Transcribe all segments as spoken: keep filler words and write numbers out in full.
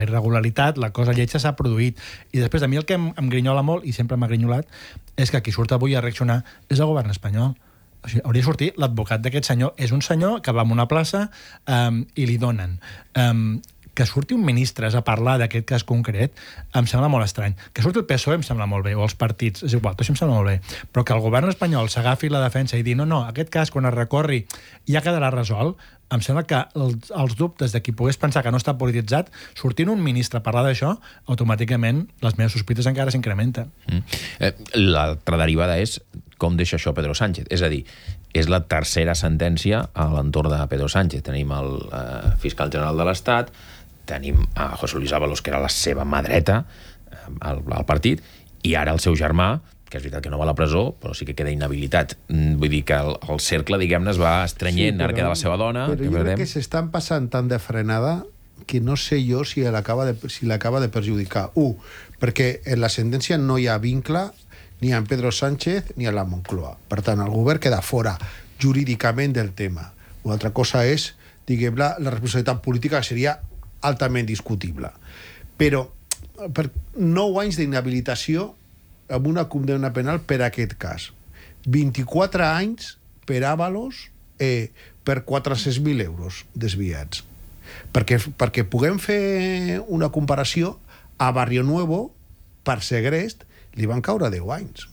irregularitat, la cosa lletja s'ha produït. I després, a mi el que em, em grinyola molt, i sempre m'ha grinyolat, és que qui surt avui a reaccionar és el govern espanyol. O sigui, hauria de sortir l'advocat d'aquest senyor. És un senyor que va a una plaça um, i li donen... Um, que surti un ministre a parlar d'aquest cas concret em sembla molt estrany. Que surti el P S O E em sembla molt bé, o els partits, és igual, tot això em sembla molt bé. Però que el govern espanyol s'agafi la defensa i dir no, no, aquest cas quan es recorri ja quedarà resolt, em sembla que els, els dubtes de qui pogués pensar que no està polititzat, sortint un ministre a parlar d'això, automàticament les meves sospites encara s'incrementen. Mm. Eh, L'altra derivada és com deixa això Pedro Sánchez. És a dir, és la tercera sentència a l'entorn de Pedro Sánchez. Tenim el eh, fiscal general de l'Estat, tenim a José Luis Ábalos, que era la seva mà dreta al, al partit, i ara el seu germà, que és veritat que no va a la presó, però sí que queda inhabilitat. Vull dir que el, el cercle, diguem-ne, es va estrenyent, sí, ara queda la seva dona... Però jo crec que s'estan passant tant de frenada que no sé jo si l'acaba de, si l'acaba de perjudicar. Un, perquè en la sentència no hi ha vincle ni amb Pedro Sánchez ni a la Moncloa. Per tant, el govern queda fora jurídicament del tema. Una altra cosa és, diguem, la, la responsabilitat política, que seria altament discutible. Però per nou anys d'inhabilitació amb una condemna penal per aquest cas. vint-i-quatre anys per Ábalos eh, per quatre-cents mil euros desviats. Perquè, perquè puguem fer una comparació, a Barrio Nuevo, per segrest, li van caure deu anys.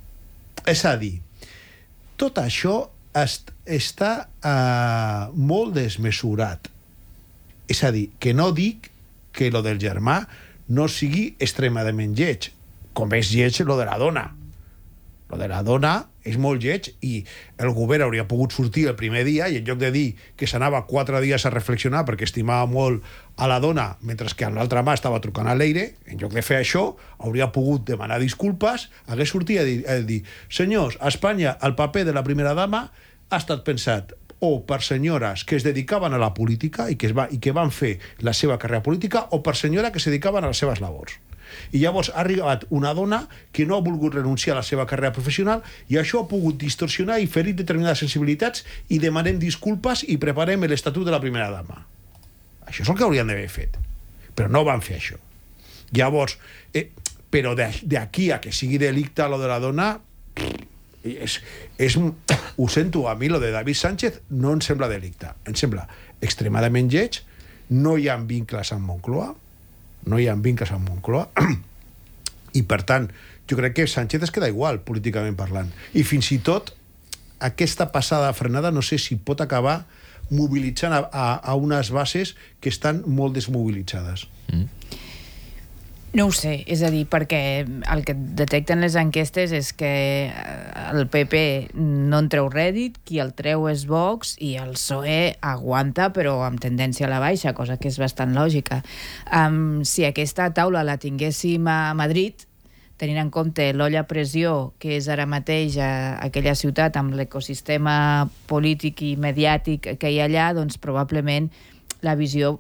És a dir, tot això est, està eh, molt desmesurat. És a dir, que no dic que lo del germà no sigui extremadament lleig, com és lleig lo de la dona. Lo de la dona és molt lleig i el govern hauria pogut sortir el primer dia i en lloc de dir que s'anava quatre dies a reflexionar perquè estimava molt a la dona mentre que en l'altra mà estava trucant a l'Eire, en lloc de fer això, hauria pogut demanar disculpes, hagués sortit a dir, a dir senyors, a Espanya el paper de la primera dama ha estat pensat o per senyores que es dedicaven a la política i que, es va, i que van fer la seva carrera política o per senyores que es dedicaven a les seves labors. I llavors ha arribat una dona que no ha volgut renunciar a la seva carrera professional i això ha pogut distorsionar i ferir determinades sensibilitats i demanem disculpes i preparem l'estatut de la primera dama. Això és el que haurien d'haver fet. Però no van fer això. Llavors, eh, però d'aquí a que sigui delicte lo de la dona... És, és, ho sento, a mi lo de David Sánchez no em sembla delicte, em sembla extremadament lleig, no hi ha vincles amb Moncloa, no hi ha vincles amb Moncloa, i per tant, jo crec que Sánchez es queda igual, políticament parlant, i fins i tot aquesta passada frenada no sé si pot acabar mobilitzant a, a, a unes bases que estan molt desmobilitzades. Mm. No ho sé, és a dir, perquè el que detecten les enquestes és que el P P no en treu rèdit, qui el treu és Vox i el P S O E aguanta però amb tendència a la baixa, cosa que és bastant lògica. Um, si aquesta taula la tinguéssim a Madrid, tenint en compte l'olla a pressió que és ara mateix a aquella ciutat amb l'ecosistema polític i mediàtic que hi ha allà, doncs probablement la visió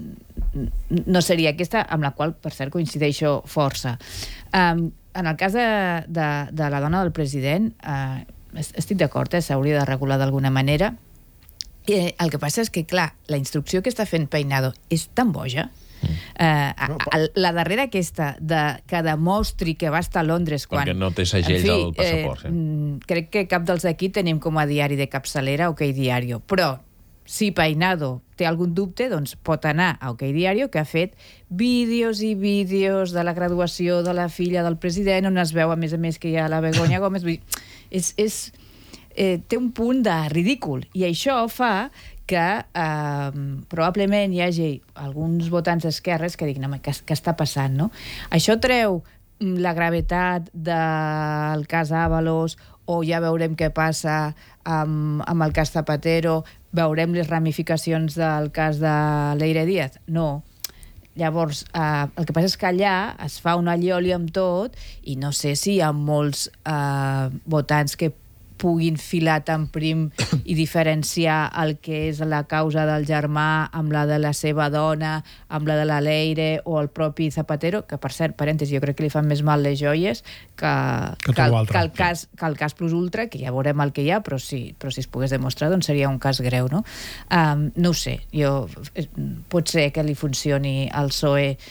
no seria aquesta, amb la qual, per cert, coincideixo força. Um, en el cas de, de, de la dona del president, uh, estic d'acord, eh, s'hauria de regular d'alguna manera. I el que passa és que, clar, la instrucció que està fent Peinado és tan boja. Uh, la darrera aquesta de, que demostri que va estar a Londres quan... Perquè no té segell en fi, del passaport. Eh, mm, crec que cap dels d'aquí tenim com a diari de capçalera OK Diario, però si Peinado té algun dubte, doncs pot anar a OK Diario, que ha fet vídeos i vídeos de la graduació de la filla del president, on es veu, a més a més, que hi ha la Begoña Gómez. És, és, eh, té un punt de ridícul. I això fa que eh, probablement hi hagi alguns votants d'esquerres que diguin, home, què, què està passant, no? Això treu la gravetat del cas Ábalos, o ja veurem què passa amb, amb el cas Zapatero, veurem les ramificacions del cas de Leire Díaz? No. Llavors, eh, el que passa és que allà es fa una allioli amb tot i no sé si hi ha molts eh, votants que puguin filar tan prim i diferenciar el que és la causa del germà amb la de la seva dona, amb la de la Leire o el propi Zapatero, que per cert, parèntesi, jo crec que li fan més mal les joies que, que, que, el, altre. que, el cas, que el cas plus ultra, que ja veurem el que hi ha, però si, però si es pogués demostrar doncs seria un cas greu, no? Um, no ho sé, jo, pot ser que li funcioni al P S O E